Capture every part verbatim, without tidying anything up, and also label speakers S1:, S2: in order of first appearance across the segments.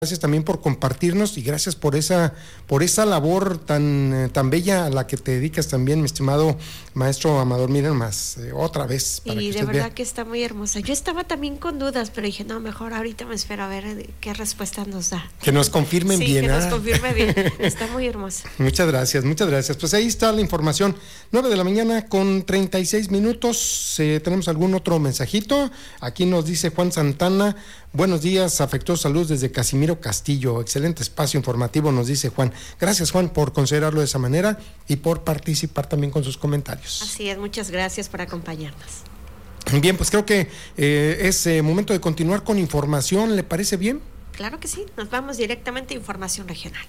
S1: Gracias también por compartirnos y gracias por esa por esa labor tan tan bella a la que te dedicas también, mi estimado maestro Amador. Miren más, eh, otra vez.
S2: Para y que de verdad vea. Que está muy hermosa. Yo estaba también con dudas, pero dije, no, mejor ahorita me espero a ver qué respuesta nos da.
S1: Que nos confirmen
S2: sí,
S1: bien.
S2: que
S1: ¿ah?
S2: nos confirme bien. Está muy hermosa.
S1: Muchas gracias, muchas gracias. Pues ahí está la información. nueve de la mañana con treinta y seis minutos. Eh, ¿Tenemos algún otro mensajito? Aquí nos dice Juan Santana. Buenos días, afectuosa salud desde Casimiro Castillo. Excelente espacio informativo, nos dice Juan. Gracias, Juan, por considerarlo de esa manera y por participar también con sus comentarios.
S2: Así es, muchas gracias por acompañarnos.
S1: Bien, pues creo que eh, es eh, momento de continuar con información. ¿Le parece bien?
S2: Claro que sí, nos vamos directamente a información regional.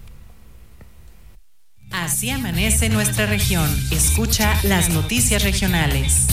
S3: Así amanece nuestra región. Escucha las noticias regionales.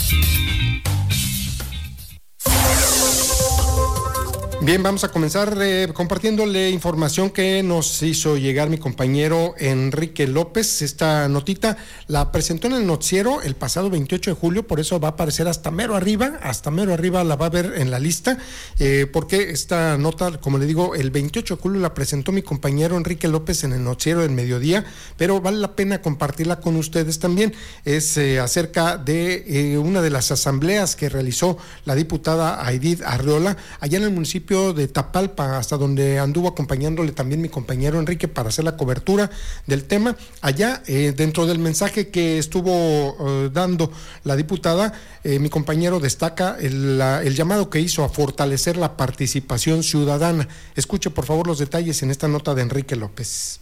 S1: Bien, vamos a comenzar eh, compartiéndole información que nos hizo llegar mi compañero Enrique López. Esta notita la presentó en el noticiero el pasado veintiocho de julio, por eso va a aparecer hasta mero arriba, hasta mero arriba la va a ver en la lista, eh, porque esta nota, como le digo, el veintiocho de julio la presentó mi compañero Enrique López en el noticiero del mediodía, pero vale la pena compartirla con ustedes también. Es eh, acerca de eh, una de las asambleas que realizó la diputada Aidit Arriola allá en el municipio de Tapalpa, hasta donde anduvo acompañándole también mi compañero Enrique para hacer la cobertura del tema. Allá, eh, dentro del mensaje que estuvo eh, dando la diputada, eh, mi compañero destaca el, la, el llamado que hizo a fortalecer la participación ciudadana. Escuche por favor los detalles en esta nota de Enrique López.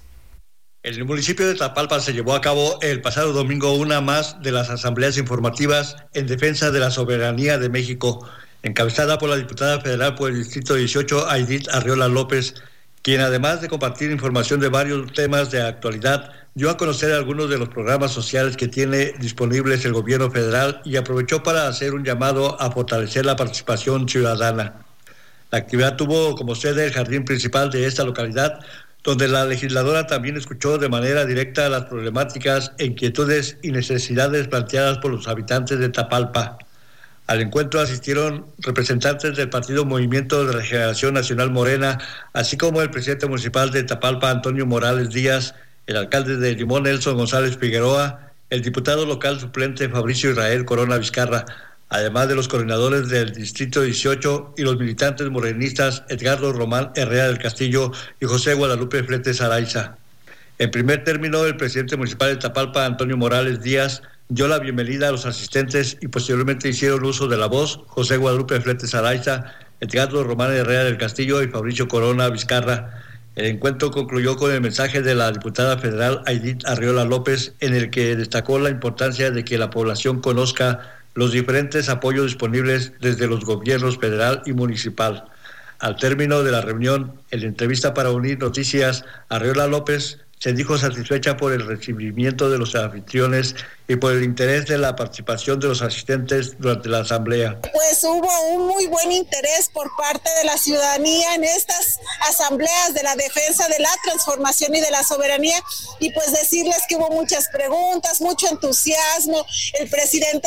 S4: En el municipio de Tapalpa se llevó a cabo el pasado domingo una más de las asambleas informativas en defensa de la soberanía de México, encabezada por la diputada federal por el Distrito dieciocho, Aidit Arriola López, quien además de compartir información de varios temas de actualidad, dio a conocer algunos de los programas sociales que tiene disponibles el gobierno federal y aprovechó para hacer un llamado a fortalecer la participación ciudadana. La actividad tuvo como sede el jardín principal de esta localidad, donde la legisladora también escuchó de manera directa las problemáticas, inquietudes y necesidades planteadas por los habitantes de Tapalpa. Al encuentro asistieron representantes del Partido Movimiento de Regeneración Nacional Morena, así como el presidente municipal de Tapalpa, Antonio Morales Díaz, el alcalde de Limón, Nelson González Figueroa, el diputado local suplente Fabricio Israel Corona Vizcarra, además de los coordinadores del Distrito dieciocho y los militantes morenistas Edgardo Román Herrera del Castillo y José Guadalupe Fletes Araiza. En primer término, el presidente municipal de Tapalpa, Antonio Morales Díaz, dio la bienvenida a los asistentes y posteriormente hicieron uso de la voz José Guadalupe Fletes Araiza, Edgardo Román Herrera del Castillo y Fabricio Corona Vizcarra. El encuentro concluyó con el mensaje de la diputada federal Aidit Arriola López, en el que destacó la importancia de que la población conozca los diferentes apoyos disponibles desde los gobiernos federal y municipal. Al término de la reunión, en la entrevista para Unir Noticias, Arriola López se dijo satisfecha por el recibimiento de los anfitriones y por el interés de la participación de los asistentes durante la asamblea.
S5: Pues hubo un muy buen interés por parte de la ciudadanía en estas asambleas de la defensa de la transformación y de la soberanía, y pues decirles que hubo muchas preguntas, mucho entusiasmo. El presidente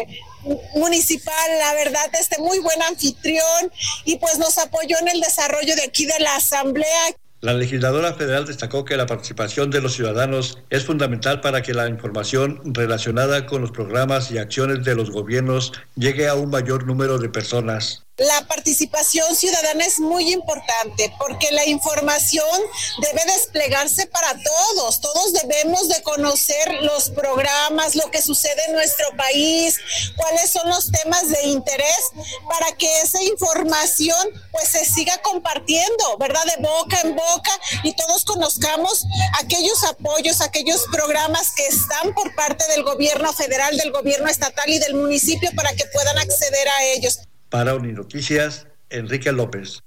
S5: municipal, la verdad, este muy buen anfitrión, y pues nos apoyó en el desarrollo de aquí de la asamblea.
S4: La legisladora federal destacó que la participación de los ciudadanos es fundamental para que la información relacionada con los programas y acciones de los gobiernos llegue a un mayor número de personas.
S5: La participación ciudadana es muy importante porque la información debe desplegarse para todos. Todos debemos de conocer los programas, lo que sucede en nuestro país, cuáles son los temas de interés, para que esa información pues se siga compartiendo, ¿verdad? De boca en boca, y todos conozcamos aquellos apoyos, aquellos programas que están por parte del gobierno federal, del gobierno estatal y del municipio, para que puedan acceder a ellos.
S4: Para Uninoticias, Enrique López.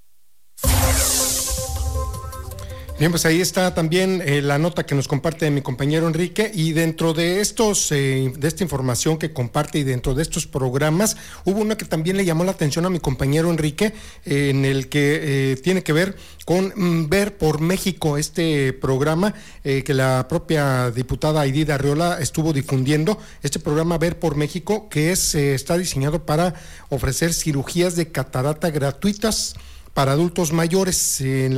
S1: Bien, pues ahí está también eh, la nota que nos comparte mi compañero Enrique, y dentro de estos, eh, de esta información que comparte y dentro de estos programas, hubo uno que también le llamó la atención a mi compañero Enrique, eh, en el que eh, tiene que ver con mm, Ver por México, este programa eh, que la propia diputada Aidit Arriola estuvo difundiendo, este programa Ver por México, que es eh, está diseñado para ofrecer cirugías de catarata gratuitas para adultos mayores en